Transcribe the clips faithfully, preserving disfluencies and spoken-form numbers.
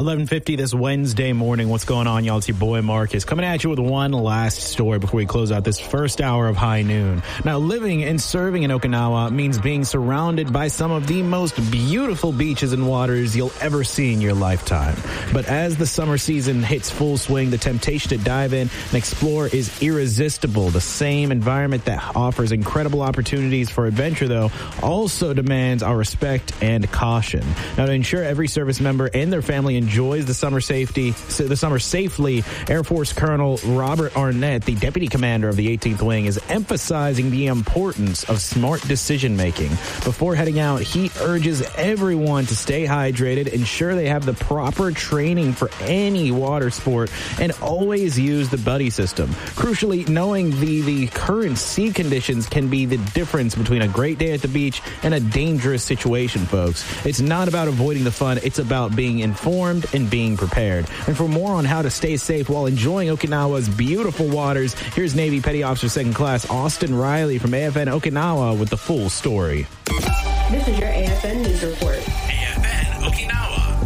eleven fifty this Wednesday morning. What's going on, y'all? It's your boy Marcus coming at you with one last story before we close out this first hour of High Noon. Now, living and serving in Okinawa means being surrounded by some of the most beautiful beaches and waters you'll ever see in your lifetime. But as the summer season hits full swing, the temptation to dive in and explore is irresistible. The same environment that offers incredible opportunities for adventure, though, also demands our respect and caution. Now, to ensure every service member and their family enjoys the summer safety, the summer safely, Air Force Colonel Robert Arnett, the Deputy Commander of the eighteenth Wing, is emphasizing the importance of smart decision-making. Before heading out, he urges everyone to stay hydrated, ensure they have the proper training for any water sport, and always use the buddy system. Crucially, knowing the, the current sea conditions can be the difference between a great day at the beach and a dangerous situation, folks. It's not about avoiding the fun, it's about being informed and being prepared. And for more on how to stay safe while enjoying Okinawa's beautiful waters, here's Navy Petty Officer Second Class Austin Riley from A F N Okinawa with the full story. This is your A F N News Report. A F N Okinawa.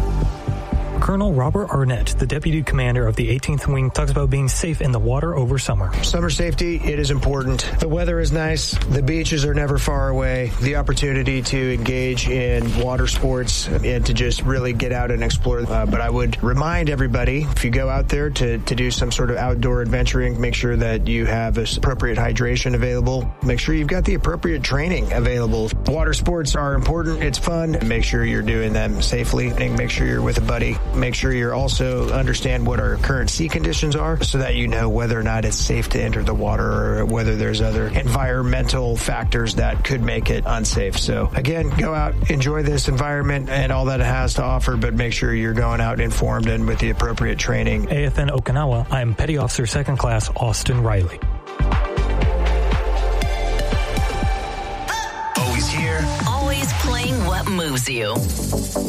Colonel Robert Arnett, the Deputy Commander of the eighteenth Wing, talks about being safe in the water over summer. Summer safety, it is important. The weather is nice. The beaches are never far away. The opportunity to engage in water sports and to just really get out and explore. Uh, but I would remind everybody, if you go out there to, to do some sort of outdoor adventuring, make sure that you have appropriate hydration available. Make sure you've got the appropriate training available. Water sports are important. It's fun. Make sure you're doing them safely and make sure you're with a buddy. Make sure you also understand what our current sea conditions are so that you know whether or not it's safe to enter the water or whether there's other environmental factors that could make it unsafe. So again, go out, enjoy this environment and all that it has to offer, but make sure you're going out informed and with the appropriate training. A F N Okinawa, I'm Petty Officer Second Class Austin Riley. Always here. Always playing what moves you.